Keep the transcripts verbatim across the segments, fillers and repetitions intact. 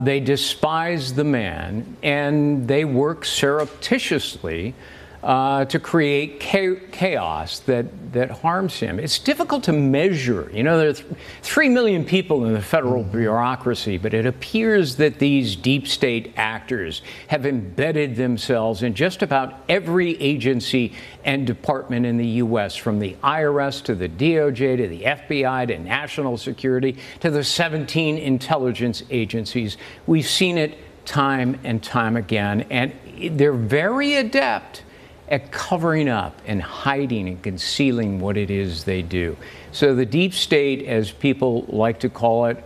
They despise the man, and they work surreptitiously uh, to create chaos that, that harms him. It's difficult to measure. You know, there are th- three million people in the federal mm-hmm. bureaucracy, but it appears that these deep state actors have embedded themselves in just about every agency and department in the U S, from the I R S to the D O J to the F B I to national security to the seventeen intelligence agencies. We've seen it time and time again, and they're very adept at covering up and hiding and concealing what it is they do. So the deep state, as people like to call it,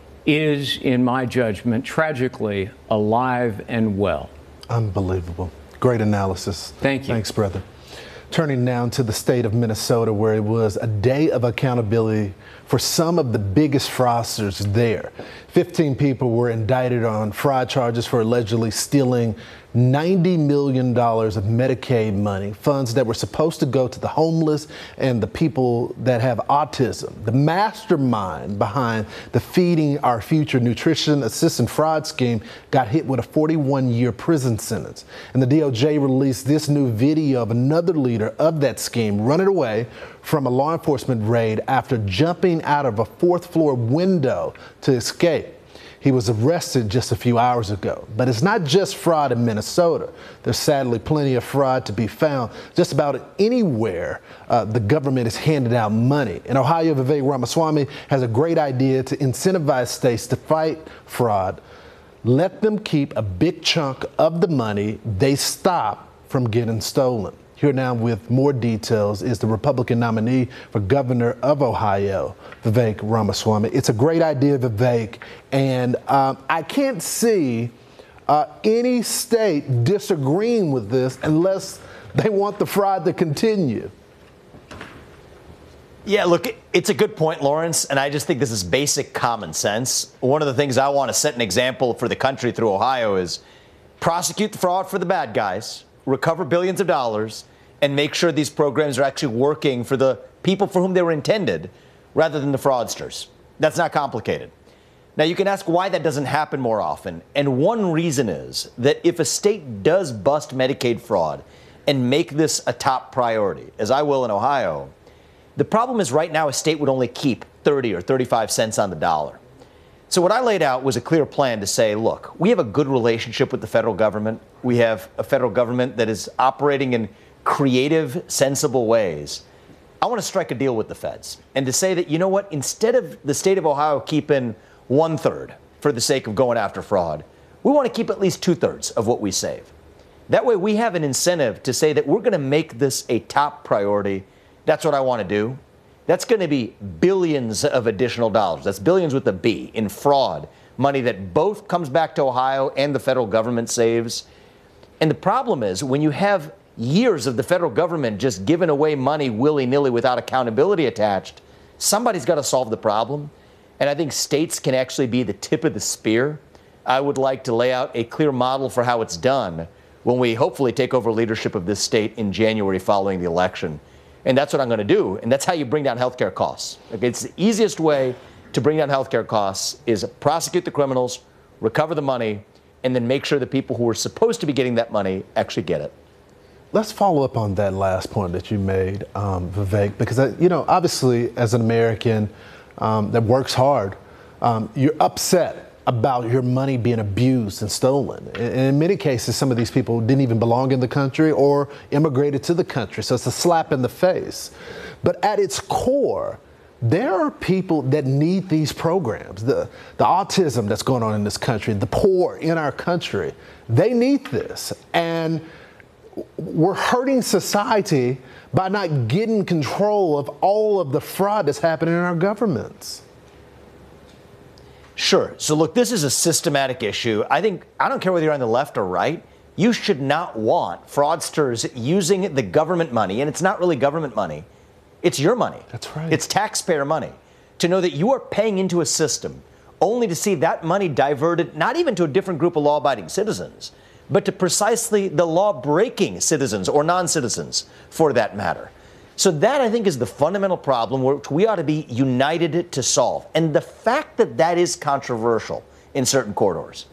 is, in my judgment, tragically alive and well. Unbelievable. Great analysis. Thank you. Thanks, brother. Turning now to the state of Minnesota, where it was a day of accountability for some of the biggest fraudsters there. fifteen people were indicted on fraud charges for allegedly stealing ninety million dollars of Medicaid money, funds that were supposed to go to the homeless and the people that have autism. The mastermind behind the Feeding Our Future nutrition assistance fraud scheme got hit with a forty-one year prison sentence. And the D O J released this new video of another leader of that scheme running away from a law enforcement raid after jumping out of a fourth floor window to escape. He was arrested just a few hours ago. But it's not just fraud in Minnesota. There's sadly plenty of fraud to be found just about anywhere uh, the government is handing out money. In Ohio, Vivek Ramaswamy has a great idea to incentivize states to fight fraud. Let them keep a big chunk of the money they stop from getting stolen. Here now with more details is the Republican nominee for governor of Ohio, Vivek Ramaswamy. It's a great idea, Vivek, and um, I can't see uh, any state disagreeing with this unless they want the fraud to continue. Yeah, look, it's a good point, Lawrence, and I just think this is basic common sense. One of the things I want to set an example for the country through Ohio is prosecute the fraud for the bad guys, recover billions of dollars, and make sure these programs are actually working for the people for whom they were intended rather than the fraudsters. That's not complicated. Now, you can ask why that doesn't happen more often. And one reason is that if a state does bust Medicaid fraud and make this a top priority, as I will in Ohio, the problem is right now a state would only keep thirty or thirty-five cents on the dollar. So what I laid out was a clear plan to say, look, we have a good relationship with the federal government. We have a federal government that is operating in creative, sensible ways. I want to strike a deal with the feds and to say that, you know what, instead of the state of Ohio keeping one third for the sake of going after fraud, we want to keep at least two thirds of what we save. That way we have an incentive to say that we're going to make this a top priority. That's what I want to do. That's going to be billions of additional dollars. That's billions with a B in fraud, money that both comes back to Ohio and the federal government saves. And the problem is when you have years of the federal government just giving away money willy-nilly without accountability attached, somebody's got to solve the problem. And I think states can actually be the tip of the spear. I would like to lay out a clear model for how it's done when we hopefully take over leadership of this state in January following the election. And that's what I'm going to do. And that's how you bring down healthcare costs. Okay, it's the easiest way to bring down healthcare costs is prosecute the criminals, recover the money, and then make sure the people who are supposed to be getting that money actually get it. Let's follow up on that last point that you made, um, Vivek, because, uh, you know, obviously as an American um, that works hard, um, you're upset about your money being abused and stolen. And in many cases, some of these people didn't even belong in the country or immigrated to the country. So it's a slap in the face. But at its core, there are people that need these programs. The, the autism that's going on in this country, the poor in our country, they need this. And we're hurting society by not getting control of all of the fraud that's happening in our governments. Sure. So look, this is a systematic issue. I think, I don't care whether you're on the left or right, you should not want fraudsters using the government money, and it's not really government money, it's your money. That's right. It's taxpayer money, to know that you are paying into a system only to see that money diverted not even to a different group of law-abiding citizens, but to precisely the law-breaking citizens or non-citizens, for that matter. So that, I think, is the fundamental problem which we ought to be united to solve. And the fact that that is controversial in certain corridors.